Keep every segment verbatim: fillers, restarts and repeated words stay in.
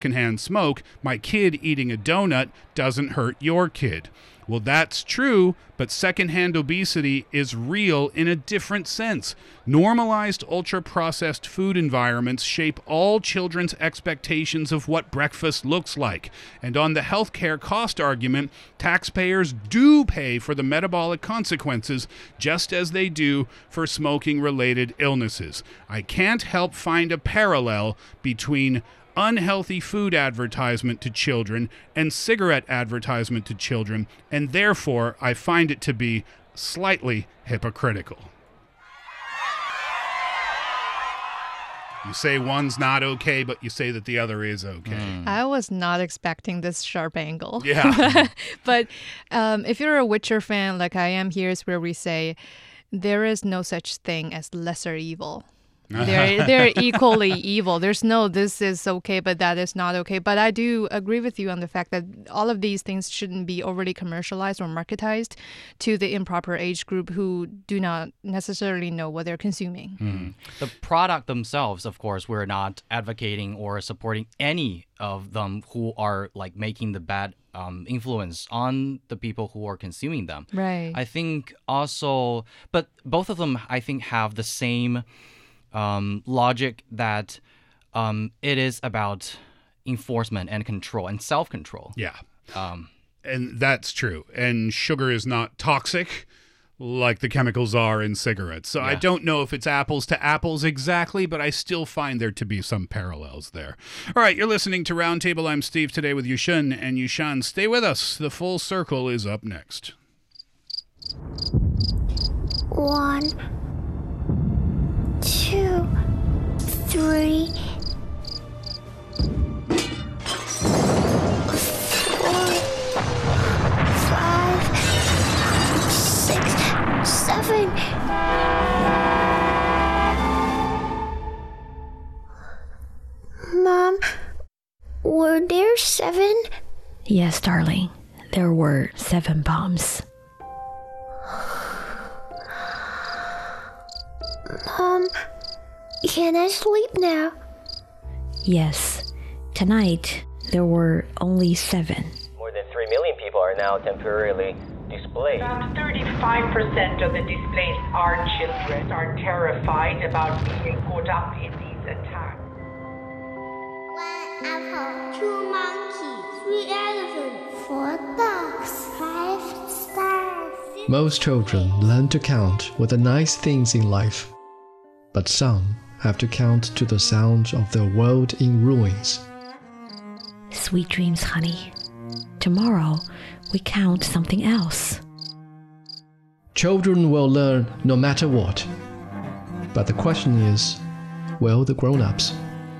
secondhand smoke, my kid eating a donut doesn't hurt your kid. Well, that's true, but secondhand obesity is real in a different sense. Normalized ultra-processed food environments shape all children's expectations of what breakfast looks like. And on the healthcare cost argument, taxpayers do pay for the metabolic consequences just as they do for smoking-related illnesses. I can't help find a parallel between unhealthy food advertisement to children and cigarette advertisement to children, and therefore I find it to be slightly hypocritical. You say one's not okay, but you say that the other is okay. Mm. I was not expecting this sharp angle. Yeah. But um, if you're a Witcher fan like I am, here's where we say there is no such thing as lesser evil. They're, they're equally evil. There's no this is okay, but that is not okay. But I do agree with you on the fact that all of these things shouldn't be overly commercialized or marketized to the improper age group who do not necessarily know what they're consuming. Mm. The product themselves, of course, we're not advocating or supporting any of them who are like making the bad um, influence on the people who are consuming them. Right. I think also, but both of them, I think, have the same Um, logic that um, it is about enforcement and control and self-control. Yeah. Um, and that's true. And sugar is not toxic like the chemicals are in cigarettes. So yeah. I don't know if it's apples to apples exactly, but I still find there to be some parallels there. All right, you're listening to Roundtable. I'm Steve today with Yushun and Yushan. Stay with us. The Full Circle is up next. One. Two, three, four, five, six, seven. Mom, were there seven? Yes, darling. There were seven bombs. Mom, can I sleep now? Yes. Tonight, there were only seven. More than three million people are now temporarily displaced. About thirty-five percent of the displaced are children, are terrified about being caught up in these attacks. One apple, two monkeys, three elephants, four dogs, five stars. Most children learn to count with the nice things in life. But some have to count to the sound of their world in ruins. Sweet dreams, honey. Tomorrow, we count something else. Children will learn no matter what. But the question is, will the grown-ups?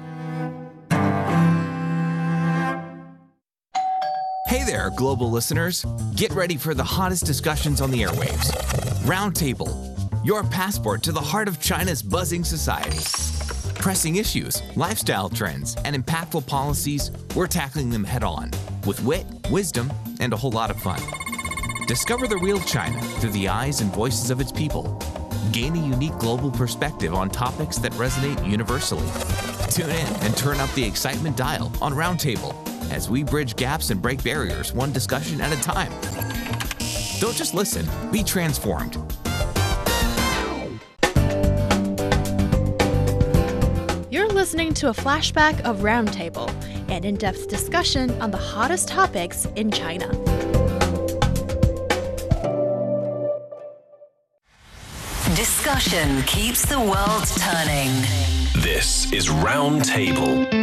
Hey there, global listeners. Get ready for the hottest discussions on the airwaves. Roundtable, your passport to the heart of China's buzzing society. Pressing issues, lifestyle trends, and impactful policies, we're tackling them head on with wit, wisdom, and a whole lot of fun. Discover the real China through the eyes and voices of its people. Gain a unique global perspective on topics that resonate universally. Tune in and turn up the excitement dial on Roundtable as we bridge gaps and break barriers one discussion at a time. Don't just listen, be transformed. You're listening to a flashback of Roundtable, an in-depth discussion on the hottest topics in China. Discussion keeps the world turning. This is Roundtable.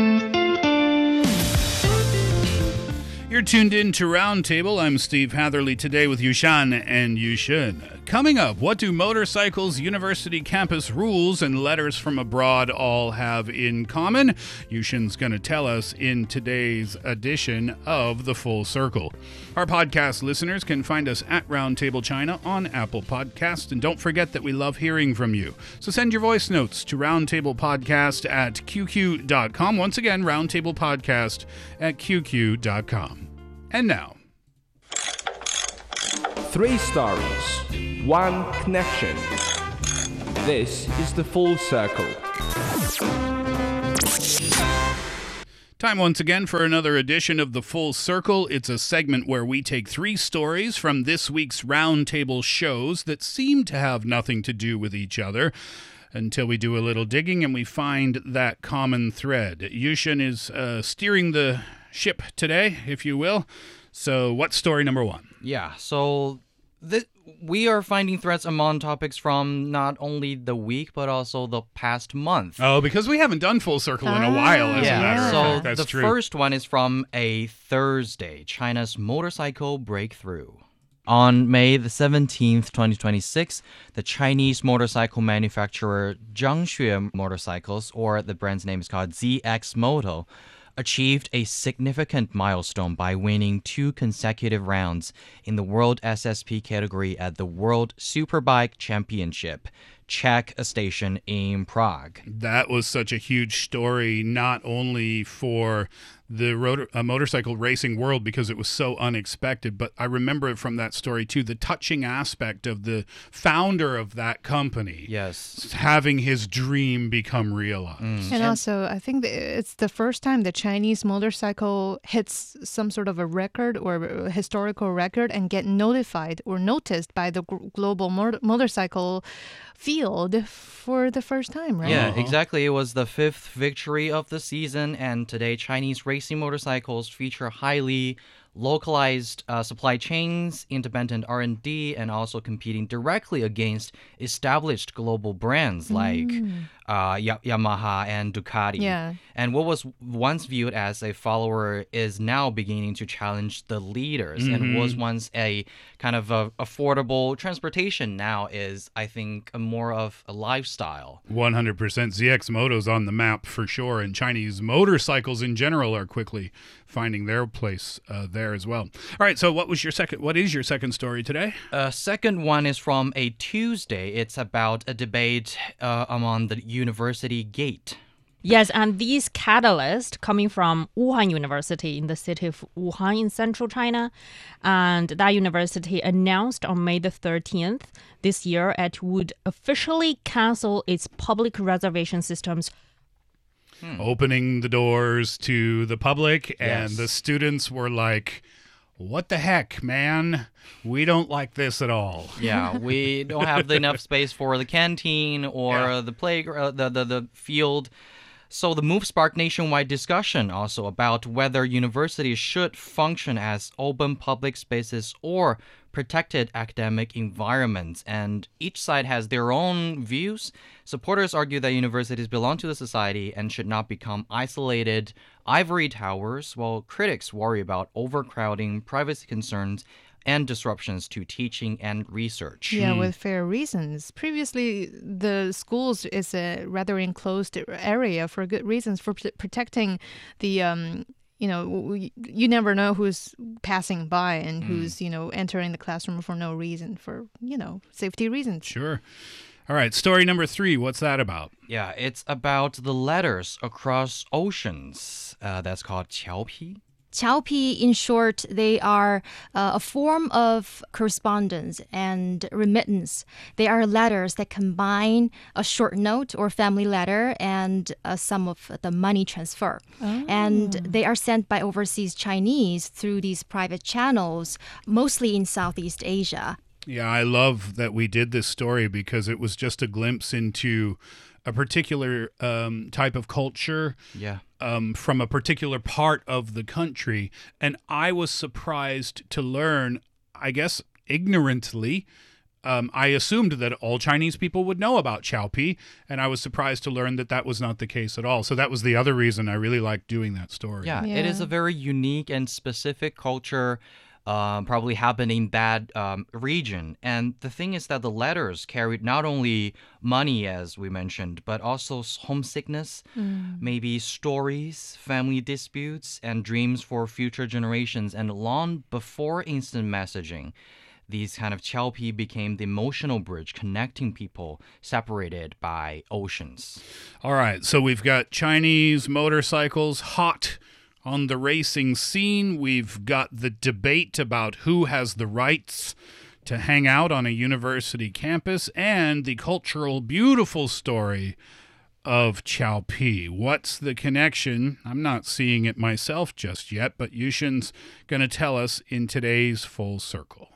You're tuned in to Roundtable. I'm Steve Hatherley today with Yushan and Yushun. Coming up, what do motorcycles, university campus rules, and letters from abroad all have in common? Yushin's going to tell us in today's edition of The Full Circle. Our podcast listeners can find us at Roundtable China on Apple Podcasts, and don't forget that we love hearing from you. So send your voice notes to roundtablepodcast at q q dot com. Once again, roundtablepodcast at q q dot com. And now, three stories, one connection. This is The Full Circle. Time once again for another edition of The Full Circle. It's a segment where we take three stories from this week's roundtable shows that seem to have nothing to do with each other until we do a little digging and we find that common thread. Yushin is uh, steering the ship today, if you will. So what's story number one? Yeah, so th- we are finding threads among topics from not only the week, but also the past month. Oh, because we haven't done Full Circle in a while, as yeah. a matter of so fact. That's the true. first one is from a Thursday, China's motorcycle breakthrough. On May the seventeenth, twenty twenty-six, the Chinese motorcycle manufacturer Zhangxue Motorcycles, or the brand's name is called Z X Moto, achieved a significant milestone by winning two consecutive rounds in the World S S P category at the World Superbike Championship, Czech station in Prague. That was such a huge story, not only for the rotor, uh, motorcycle racing world because it was so unexpected, but I remember it from that story too, the touching aspect of the founder of that company. Yes. Having his dream become realized. Mm. And also, I think it's the first time the Chinese motorcycle hits some sort of a record or a historical record and get notified or noticed by the global motor- motorcycle field for the first time, right? Yeah, exactly. It was the fifth victory of the season, and today Chinese racing motorcycles feature highly localized uh, supply chains, independent R and D, and also competing directly against established global brands like Mm. uh, Ya- Yamaha and Ducati. Yeah. And what was once viewed as a follower is now beginning to challenge the leaders, Mhm. and was once a kind of a affordable transportation now is, I think, a more of a lifestyle. one hundred percent. Z X Moto's on the map for sure, and Chinese motorcycles in general are quickly finding their place uh, there as well. All right, so what was your second? What is your second story today? Uh, second one is from a Tuesday. It's about a debate uh, among the university gate. Yes, and these catalysts coming from Wuhan University in the city of Wuhan in central China. And that university announced on May the thirteenth this year it would officially cancel its public reservation systems. Hmm. Opening the doors to the public, and Yes. the students were like, what the heck, man? We don't like this at all. Yeah, we don't have enough space for the canteen or Yeah. the playground, the, the the field. So the move sparked nationwide discussion also about whether universities should function as open public spaces or protected academic environments. And each side has their own views. Supporters argue that universities belong to the society and should not become isolated ivory towers, while critics worry about overcrowding, privacy concerns, and disruptions to teaching and research. Yeah, with fair reasons. Previously, the schools is a rather enclosed area for good reasons, for p- protecting the, um, you know, w- you never know who's passing by and who's, you know, entering the classroom for no reason, for, you know, safety reasons. Sure. All right, story number three. What's that about? Yeah, it's about the letters across oceans. Uh, that's called 侨批. Qiaopi, in short, they are uh, a form of correspondence and remittance. They are letters that combine a short note or family letter and a sum of the money transfer. Oh. And they are sent by overseas Chinese through these private channels, mostly in Southeast Asia. Yeah, I love that we did this story because it was just a glimpse into a particular um, type of culture. Yeah. Um, from a particular part of the country. And I was surprised to learn, I guess ignorantly, um, I assumed that all Chinese people would know about Qiaopi, and I was surprised to learn that that was not the case at all. So that was the other reason I really liked doing that story. Yeah, yeah. It is a very unique and specific culture. Uh, probably happened in that um, region. And the thing is that the letters carried not only money, as we mentioned, but also homesickness, mm. maybe stories, family disputes, and dreams for future generations. And long before instant messaging, these kind of 侨批 became the emotional bridge connecting people separated by oceans. All right, so we've got Chinese motorcycles hot on the racing scene. We've got the debate about who has the rights to hang out on a university campus, and the cultural beautiful story of Qiaopi. What's the connection? I'm not seeing it myself just yet, but Yushin's going to tell us in today's Full Circle.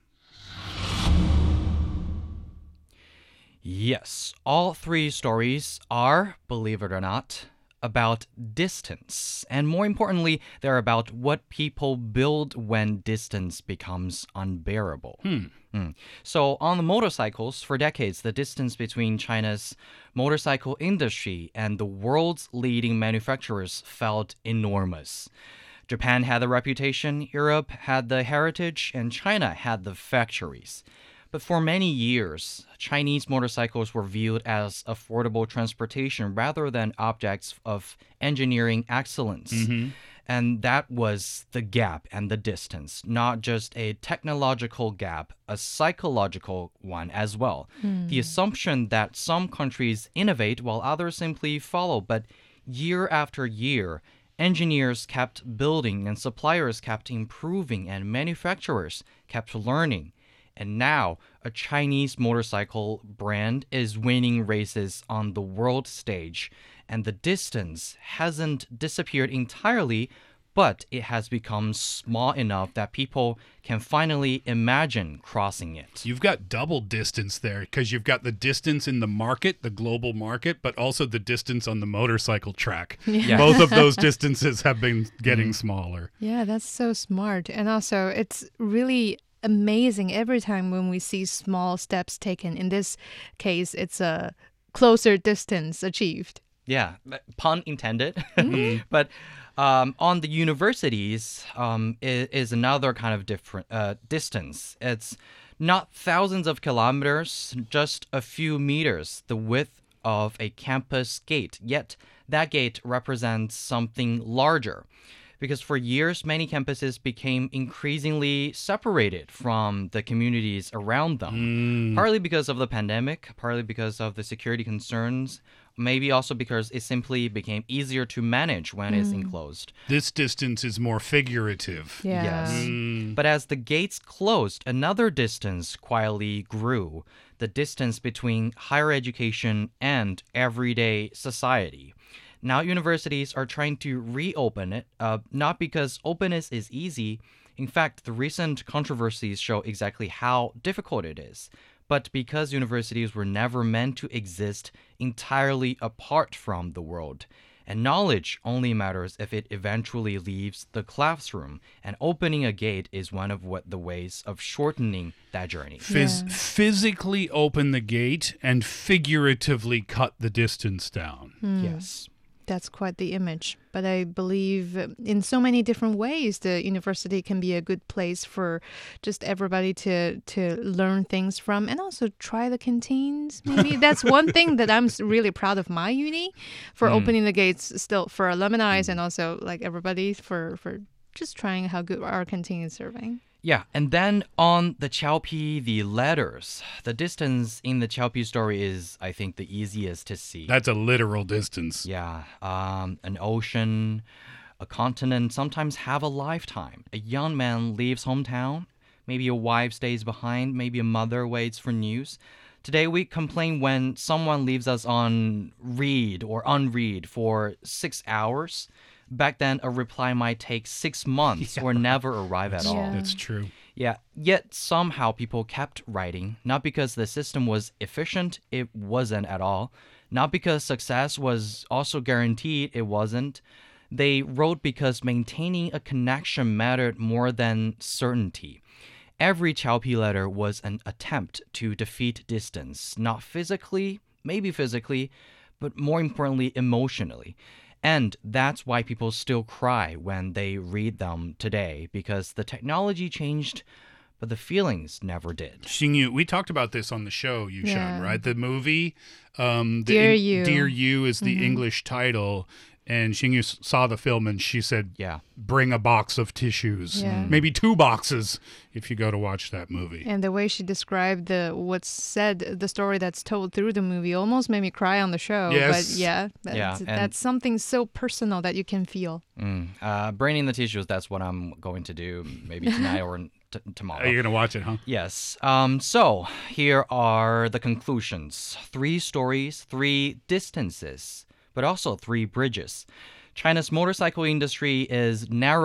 Yes, all three stories are, believe it or not, about distance. And more importantly, they're about what people build when distance becomes unbearable. Hmm. Mm. So, on the motorcycles, for decades, the distance between China's motorcycle industry and the world's leading manufacturers felt enormous. Japan had the reputation, Europe had the heritage, and China had the factories. But for many years, Chinese motorcycles were viewed as affordable transportation rather than objects of engineering excellence. Mm-hmm. And that was the gap and the distance, not just a technological gap, a psychological one as well. Mm. The assumption that some countries innovate while others simply follow, but year after year, engineers kept building and suppliers kept improving and manufacturers kept learning. And now, a Chinese motorcycle brand is winning races on the world stage, and the distance hasn't disappeared entirely, but it has become small enough that people can finally imagine crossing it. You've got double distance there because you've got the distance in the market, the global market, but also the distance on the motorcycle track. Yeah. Both of those distances have been getting Mm. smaller. Yeah, that's so smart. And also, it's really amazing every time when we see small steps taken. In this case, it's a closer distance achieved. Yeah, pun intended. Mm-hmm. But um, on the universities um, is, is another kind of different uh, distance. It's not thousands of kilometers, just a few meters, the width of a campus gate. Yet that gate represents something larger. Because for years, many campuses became increasingly separated from the communities around them. Mm. Partly because of the pandemic, partly because of the security concerns, maybe also because it simply became easier to manage when it's Mm. enclosed. This distance is more figurative. Yeah. Yes. Mm. But as the gates closed, another distance quietly grew, the distance between higher education and everyday society. Now universities are trying to reopen it, uh, not because openness is easy. In fact, the recent controversies show exactly how difficult it is. But because universities were never meant to exist entirely apart from the world. And knowledge only matters if it eventually leaves the classroom. And opening a gate is one of what the ways of shortening that journey. Phys- Yeah. Physically open the gate and figuratively cut the distance down. Mm. Yes. That's quite the image. But I believe in so many different ways, the university can be a good place for just everybody to to learn things from and also try the canteens. Maybe that's one thing that I'm s- really proud of my uni for Mm. opening the gates still for alumni and also like everybody for, for just trying how good our canteen is serving. Yeah, and then on the Qiaopi, the letters. The distance in the Qiaopi story is, I think, the easiest to see. That's a literal distance. Yeah, um, an ocean, a continent, sometimes have a lifetime. A young man leaves hometown. Maybe a wife stays behind. Maybe a mother waits for news. Today, we complain when someone leaves us on read or unread for six hours. Back then, a reply might take six months Yeah. or never arrive at Yeah. all. That's true. Yeah, yet somehow people kept writing, not because the system was efficient, it wasn't at all. Not because success was also guaranteed, it wasn't. They wrote because maintaining a connection mattered more than certainty. Every Qiaopi letter was an attempt to defeat distance, not physically, maybe physically, but more importantly, emotionally. And that's why people still cry when they read them today, because the technology changed, but the feelings never did. Xingyu, we talked about this on the show, Yushan, Yeah. right? The movie, um, the Dear Eng- You. Dear You is the Mhm. English title. And Xingyu s- saw the film and she said, Yeah. bring a box of tissues. Yeah. Maybe two boxes if you go to watch that movie. And the way she described the what's said, the story that's told through the movie, almost made me cry on the show. Yes. But yeah, that's, Yeah, and- that's something so personal that you can feel. Mm. Uh, braining the tissues, that's what I'm going to do maybe tonight or t- tomorrow. Are you going to watch it, huh? Yes. Um, so here are the conclusions. Three stories, three distances, but also three bridges. China's motorcycle industry is narrow